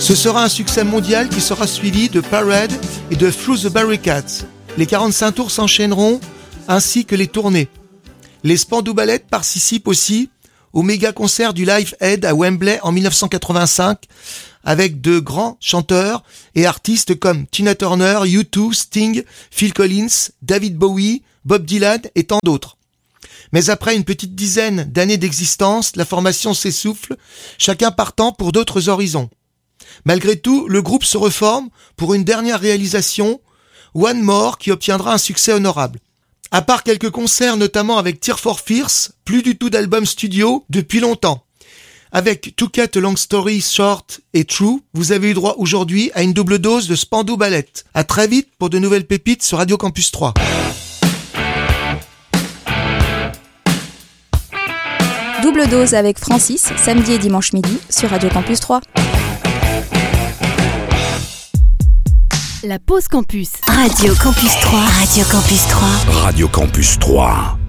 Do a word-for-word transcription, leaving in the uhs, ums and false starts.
Ce sera un succès mondial qui sera suivi de Parade et de Through the Barricades. Les quarante-cinq tours s'enchaîneront, ainsi que les tournées. Les Spandau Ballet participent aussi au méga concert du Live Aid à Wembley en dix-neuf cent quatre-vingt-cinq avec de grands chanteurs et artistes comme Tina Turner, U deux, Sting, Phil Collins, David Bowie, Bob Dylan et tant d'autres. Mais après une petite dizaine d'années d'existence, la formation s'essouffle, chacun partant pour d'autres horizons. Malgré tout, le groupe se reforme pour une dernière réalisation, One More, qui obtiendra un succès honorable. À part quelques concerts, notamment avec Tear for Fears, plus du tout d'album studio depuis longtemps. Avec To Cut a Long Story Short et True, vous avez eu droit aujourd'hui à une double dose de Spandau Ballet. À très vite pour de nouvelles pépites sur Radio Campus trois. Double dose avec Francis, samedi et dimanche midi sur Radio Campus trois. La pause campus. Radio Campus trois. Radio Campus trois. Radio Campus trois.